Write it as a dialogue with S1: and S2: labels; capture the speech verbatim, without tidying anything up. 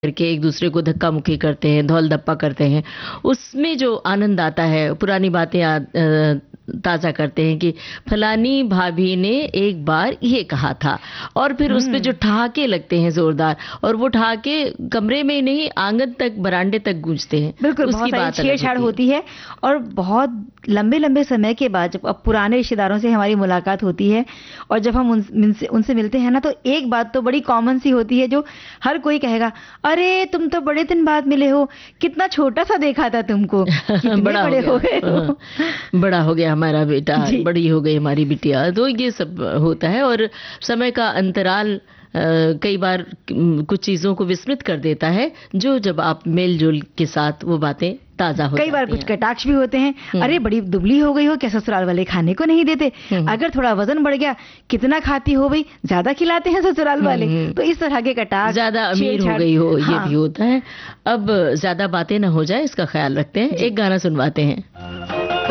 S1: करके एक दूसरे को धक्का मुक्की करते हैं, धौल धप्पा करते हैं, उसमें जो आनंद आता है, पुरानी बातें याद अ, ताज़ा करते हैं कि फलानी भाभी ने एक बार ये कहा था, और फिर उसपे जो ठहाके लगते हैं जोरदार, और वो ठहाके कमरे में नहीं आंगन तक, बरांडे तक गूंजते हैं।
S2: बिल्कुल, बहुत सारी छेड़छाड़ होती है और बहुत लंबे लंबे समय के बाद जब अब पुराने रिश्तेदारों से हमारी मुलाकात होती है और जब हम उनसे उनसे मिलते हैं ना, तो एक बात तो बड़ी कॉमन सी होती है जो हर कोई कहेगा, अरे तुम तो बड़े दिन बाद मिले हो, कितना छोटा सा देखा था तुमको, कितने
S1: बड़ा
S2: बड़े
S1: हो
S2: हो
S1: गया,
S2: गए हो।
S1: बड़ा हो गया हमारा बेटा, बड़ी हो गई हमारी बिटिया। तो ये सब होता है और समय का अंतराल अ, कई बार कुछ चीजों को विस्मृत कर देता है, जो जब आप मेल जोल के साथ वो बातें ताजा हो
S2: कई बार
S1: जाती
S2: कुछ
S1: हैं।
S2: कटाक्ष भी होते हैं, अरे बड़ी दुबली हो गई हो, क्या ससुराल वाले खाने को नहीं देते, अगर थोड़ा वजन बढ़ गया, कितना खाती हो भाई, ज्यादा खिलाते हैं ससुराल वाले। तो इस तरह के कटाक्ष,
S1: ज्यादा अमीर हो
S2: छेड़छाड़,
S1: गई हो, ये
S2: हाँ।
S1: भी होता है। अब ज्यादा बातें ना हो जाए, इसका ख्याल रखते हैं। एक गाना सुनवाते हैं।